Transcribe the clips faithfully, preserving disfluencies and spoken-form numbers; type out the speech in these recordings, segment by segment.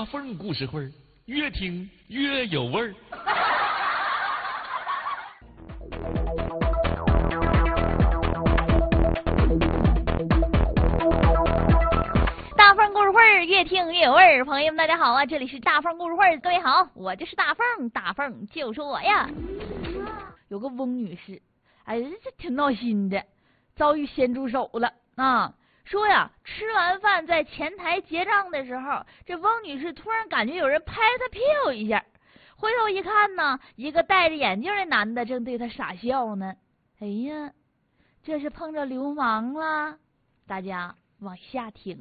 大凤故事会，越听越有味儿。 大凤故事会，越听越有味儿。朋友们，大家好啊！这里是大凤故事会，各位好，我就是大凤，大凤就是我呀。有个翁女士，哎，这挺闹心的，遭遇咸猪手了啊！说呀，吃完饭在前台结账的时候，这翁女士突然感觉有人拍她屁股一下，回头一看呢，一个戴着眼镜的男的正对她傻笑呢。哎呀，这是碰着流氓了！大家往下听。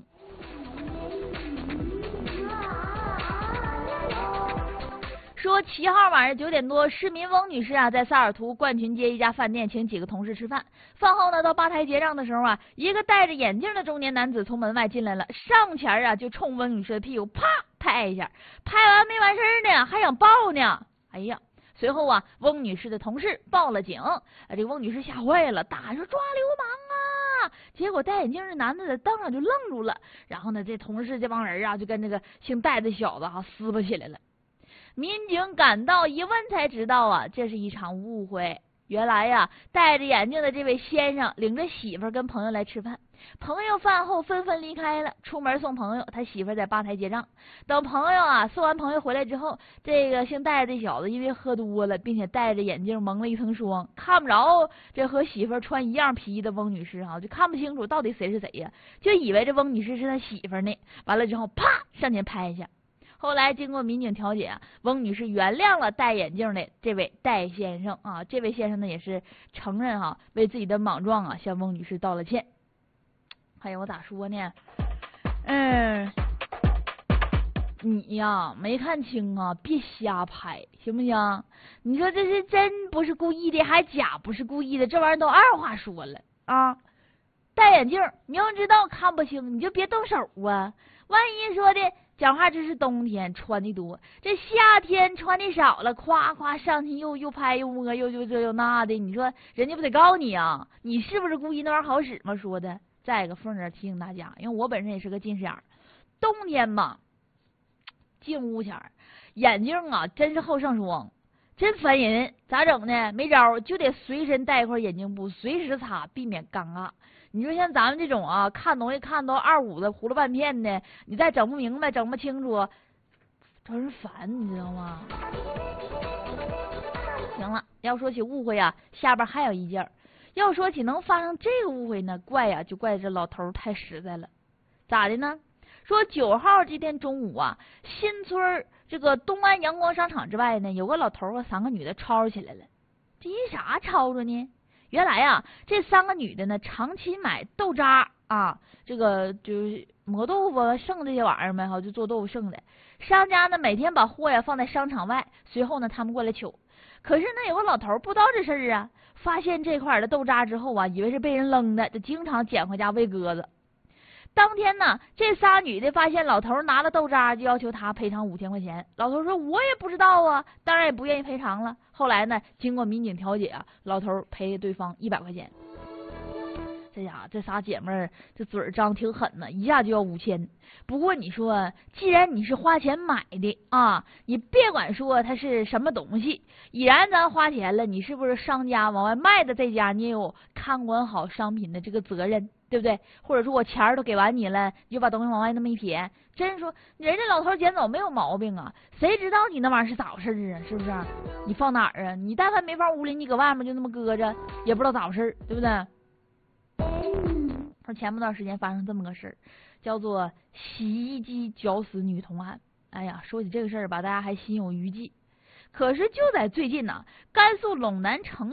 说七号晚上九点多，市民翁女士啊，在萨尔图冠群街一家饭店请几个同事吃饭。饭后呢，到吧台结账的时候啊，一个戴着眼镜的中年男子从门外进来了，上前啊就冲翁女士的屁股啪拍一下，拍完没完事呢，还想抱呢。哎呀！随后啊，翁女士的同事报了警，啊，这个翁女士吓坏了，大喊说抓流氓啊！结果戴眼镜的男的在凳上就愣住了，然后呢，这同事这帮人啊就跟这个姓戴的小子哈、啊、撕巴起来了。民警赶到一问才知道啊，这是一场误会。原来呀、啊，戴着眼镜的这位先生领着媳妇儿跟朋友来吃饭，朋友饭后纷纷离开了，出门送朋友，他媳妇儿在吧台结账。等朋友啊送完朋友回来之后，这个姓戴的小子因为喝多了，并且戴着眼镜蒙了一层霜，看不着这和媳妇儿穿一样皮衣的翁女士啊，就看不清楚到底谁是谁呀，就以为这翁女士是他媳妇儿呢。完了之后，啪上前拍一下。后来经过民警调解啊，翁女士原谅了戴眼镜的这位戴先生啊，这位先生呢也是承认哈、啊，为自己的莽撞啊向翁女士道了歉。哎呀，我咋说呢？嗯，你呀没看清啊，别瞎拍，行不行？你说这是真不是故意的，还假不是故意的，这玩意儿都二话说了啊！戴眼镜，明知道看不清，你就别动手啊！万一说的。讲话这是冬天穿的多，这夏天穿的少了，夸夸上去又又拍又摸又又这又那的，你说人家不得告你啊？你是不是故意那玩意儿好使吗？说的。再一个，凤儿提醒大家，因为我本身也是个近视眼，冬天嘛，进屋前眼镜啊真是厚上霜，真烦人。咋整呢？没招，就得随身带一块眼镜布，随时擦，避免尴尬。你说像咱们这种啊，看东西看到二五的糊了半片的，你再整不明白整不清楚，招人烦，你知道吗？行了，要说起误会啊，下边还有一件。要说起能发生这个误会呢，怪呀、啊、就怪这老头太实在了。咋的呢？说九号这天中午啊，新村这个东安阳光商场之外呢，有个老头和三个女的吵起来了。这因啥吵着呢？原来啊，这三个女的呢，长期买豆渣啊，这个就是磨豆腐剩这些玩意儿呗，哈，就做豆腐剩的。商家呢，每天把货呀放在商场外，随后呢，他们过来取。可是呢，有个老头不知道这事儿啊，发现这块的豆渣之后啊，以为是被人扔的，就经常捡回家喂鸽子。当天呢，这仨女的发现老头拿了豆渣，就要求他赔偿五千块钱。老头说：“我也不知道啊，当然也不愿意赔偿了。”后来呢，经过民警调解啊，老头赔对方一百块钱。这家这仨姐妹儿这嘴儿张挺狠呢，一下就要五千。不过你说，既然你是花钱买的啊，你别管说它是什么东西，已然咱花钱了，你是不是商家往外卖的这家，你也有看管好商品的这个责任，对不对？或者说我钱儿都给完你了，你就把东西往外那么一撇，真说人家老头捡走没有毛病啊，谁知道你那玩意儿是咋回事啊？是不是？你放哪儿啊？你但凡没放屋里，你搁外面就那么搁着，也不知道咋回事，对不对？说前不段时间发生这么个事儿，叫做洗衣机绞死女童案。哎呀，说起这个事儿吧，大家还心有余悸。可是就在最近呢、啊，甘肃陇南成